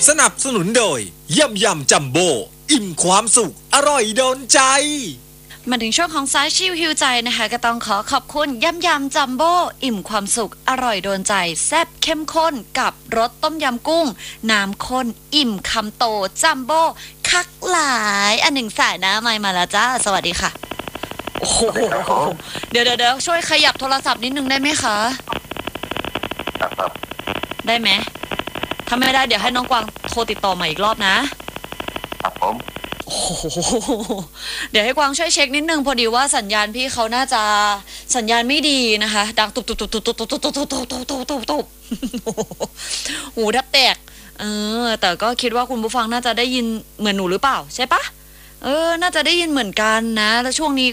สนับสนุนโดยยำจัมโบ้อิ่มความสุขอร่อยโดนใจมาถึงช่วงของสายชิวฮิวใจนะคะก็ต้องขอขอบคุณยำจัมโบ้อิ่มความสุขอร่อยโดนใจแซ่บเข้มข้นกับรสต้มยำกุ้งน้ำข้นอิ่มคำโตจัมโบ้คักหลายอันหนึ่งสายน้ำไมค์มาแล้วจ้าสวัสดีค่ะโอ้โหเดี๋ยวช่วยขยับโทรศัพท์นิดนึงได้ไหมคะครับได้ไหมถ้าไม่ได้เดี๋ยวให้น้องกวางโทรติดต่อมาอีกรอบนะครับผมโอ้โหเดี๋ยวให้กวางช่วยเช็คนิดนึงพอดีว่าสัญญาณพี่เขาน่าจะสัญญาณไม่ดีนะคะดังตุบหูแทบแตกแต่ก็คิดว่าคุณผู้ฟังน่าจะได้ยินเหมือนหนูหรือเปล่าใช่ปะน่าจะได้ยินเหมือนกันนะแล้วช่วงนี้